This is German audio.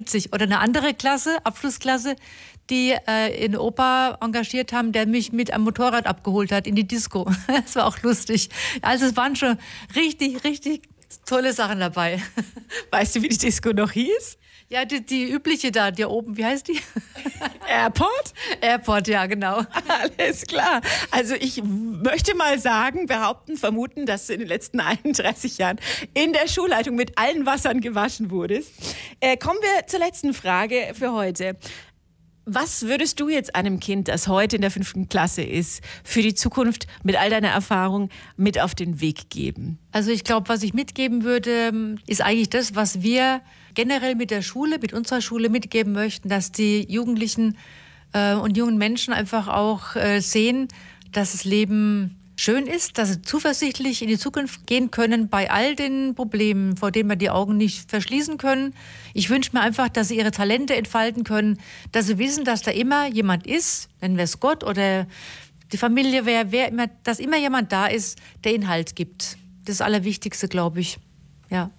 witzig. Oder eine andere Klasse, Abschlussklasse, die einen Opa engagiert haben, der mich mit einem Motorrad abgeholt hat in die Disco. Das war auch lustig. Also es waren schon richtig, richtig tolle Sachen dabei. Weißt du, wie die Disco noch hieß? Ja, die übliche da oben, wie heißt die? Airport? Airport, ja, genau. Alles klar. Also ich möchte mal sagen, behaupten, vermuten, dass du in den letzten 31 Jahren in der Schulleitung mit allen Wassern gewaschen wurdest. Kommen wir zur letzten Frage für heute. Was würdest du jetzt einem Kind, das heute in der 5. Klasse ist, für die Zukunft mit all deiner Erfahrung mit auf den Weg geben? Also ich glaube, was ich mitgeben würde, ist eigentlich das, was wir generell mit der Schule, mit unserer Schule mitgeben möchten, dass die Jugendlichen und jungen Menschen einfach auch sehen, dass das Leben schön ist, dass sie zuversichtlich in die Zukunft gehen können bei all den Problemen, vor denen wir die Augen nicht verschließen können. Ich wünsche mir einfach, dass sie ihre Talente entfalten können, dass sie wissen, dass da immer jemand ist, nennen wir es Gott oder die Familie, wer immer, dass immer jemand da ist, der ihnen Halt gibt. Das ist das Allerwichtigste, glaube ich. Ja.